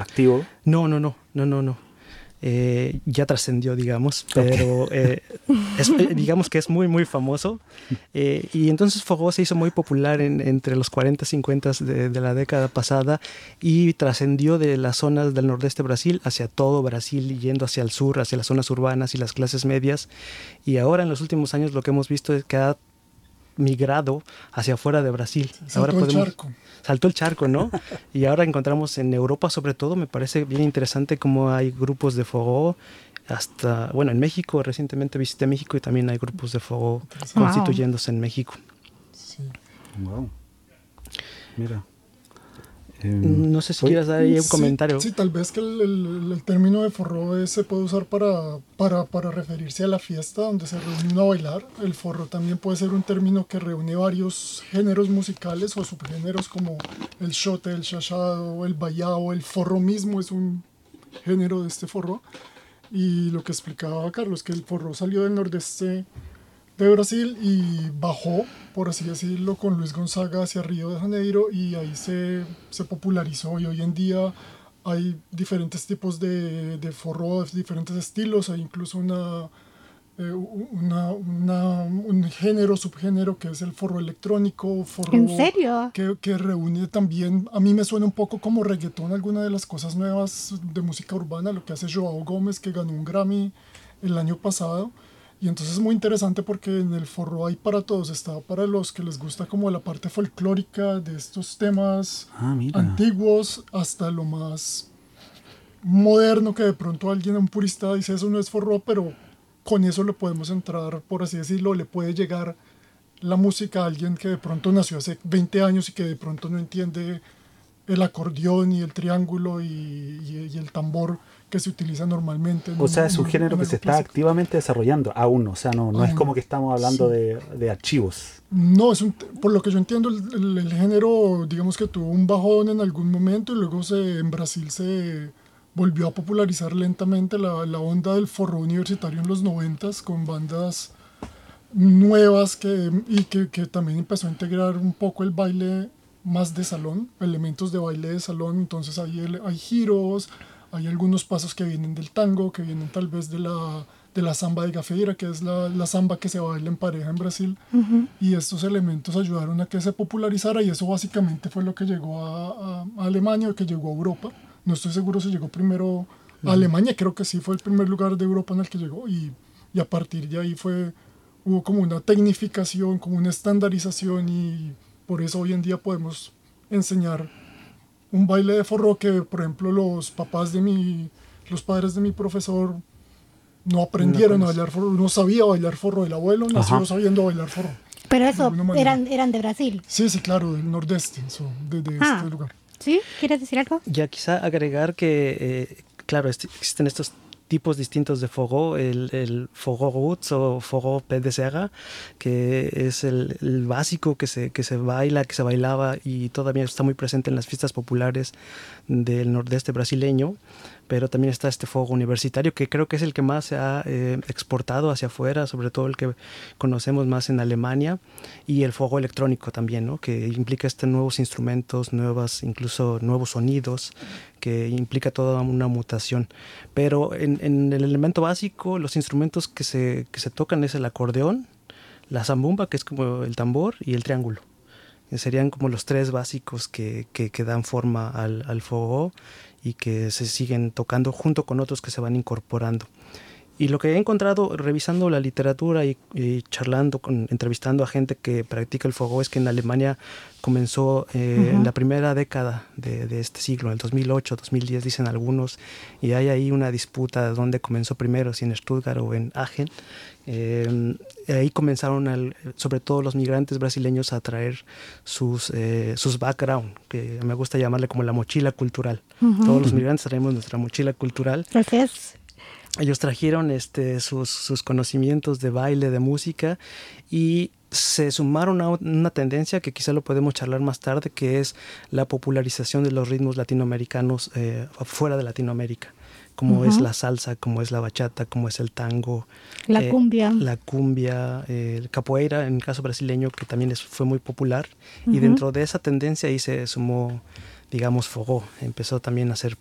activo. No. Ya trascendió, digamos, pero digamos que es muy, muy famoso. Y entonces forró se hizo muy popular entre los 40, 50 de la década pasada y trascendió de las zonas del nordeste de Brasil hacia todo Brasil, yendo hacia el sur, hacia las zonas urbanas y las clases medias. Y ahora en los últimos años lo que hemos visto es que ha migrado hacia afuera de Brasil. Saltó el charco. Saltó el charco, ¿no? Y ahora encontramos en Europa, sobre todo, me parece bien interesante cómo hay grupos de forró. Hasta, bueno, en México, recientemente visité México y también hay grupos de forró constituyéndose en México. Sí. Wow. Mira. No sé si quieras dar ahí un comentario. Sí, tal vez que el término de forró se puede usar para referirse a la fiesta donde se reúne a bailar. El forró también puede ser un término que reúne varios géneros musicales o subgéneros como el xote, el chachado, el bayao. El forró mismo es un género de este forró. Y lo que explicaba Carlos, que el forró salió del nordeste de Brasil y bajó, por así decirlo, con Luis Gonzaga hacia Río de Janeiro y ahí se popularizó y hoy en día hay diferentes tipos de forró, diferentes estilos, hay incluso un género, subgénero que es el forró electrónico, forró. ¿En serio? Que reúne también, a mí me suena un poco como reggaetón, alguna de las cosas nuevas de música urbana, lo que hace Joao Gómez, que ganó un Grammy el año pasado. Y entonces es muy interesante porque en el forró hay para todos, está para los que les gusta como la parte folclórica de estos temas antiguos hasta lo más moderno que de pronto alguien, un purista, dice eso no es forró, pero con eso le podemos entrar, por así decirlo, le puede llegar la música a alguien que de pronto nació hace 20 años y que de pronto no entiende el acordeón y el triángulo y el tambor que se utiliza normalmente. O sea, es un género que se está activamente desarrollando aún, o sea, no es como que estamos hablando de archivos. No, por lo que yo entiendo, el género, digamos que tuvo un bajón en algún momento y luego en Brasil se volvió a popularizar lentamente la onda del forró universitario en los 90s con bandas nuevas que también empezó a integrar un poco el baile más de salón, elementos de baile de salón. Entonces hay giros, hay algunos pasos que vienen del tango, que vienen tal vez de la samba de gafeira, que es la samba que se baila en pareja en Brasil. Y estos elementos ayudaron a que se popularizara y eso básicamente fue lo que llegó a Alemania, que llegó a Europa. No estoy seguro si llegó primero a Alemania, creo que sí fue el primer lugar de Europa en el que llegó y a partir de ahí hubo como una tecnificación, como una estandarización y por eso hoy en día podemos enseñar un baile de forró que, por ejemplo, los padres de mi profesor no aprendieron a bailar forró, no sabía bailar forró, el abuelo nació sabiendo bailar forró. Pero eso, eran de Brasil. Sí, claro, del nordeste, de este lugar. ¿Sí? ¿Quieres decir algo? Ya quizá agregar que, claro, existen estos tipos distintos de forró, el forró roots o forró pé de serra, que es el básico que se bailaba y todavía está muy presente en las fiestas populares del nordeste brasileño, pero también está este forró universitario que creo que es el que más se ha exportado hacia afuera, sobre todo el que conocemos más en Alemania, y el forró electrónico también, ¿no? Que implica nuevos instrumentos, incluso nuevos sonidos, que implica toda una mutación. Pero en el elemento básico, los instrumentos que se tocan es el acordeón, la zambumba, que es como el tambor, y el triángulo. Serían como los tres básicos que dan forma al forró y que se siguen tocando junto con otros que se van incorporando. Y lo que he encontrado revisando la literatura y entrevistando a gente que practica el forró es que en Alemania comenzó en la primera década de este siglo, en el 2008, 2010 dicen algunos, y hay ahí una disputa de dónde comenzó primero, si en Stuttgart o en Aachen. Ahí comenzaron sobre todo los migrantes brasileños a traer sus background, que me gusta llamarle como la mochila cultural. Todos los migrantes traemos nuestra mochila cultural. Gracias. Ellos trajeron sus conocimientos de baile, de música, y se sumaron a una tendencia que quizá lo podemos charlar más tarde, que es la popularización de los ritmos latinoamericanos fuera de Latinoamérica, como es la salsa, como es la bachata, como es el tango, la cumbia, el capoeira en el caso brasileño, que también fue muy popular, y dentro de esa tendencia ahí se sumó, digamos, forró. Empezó también a ser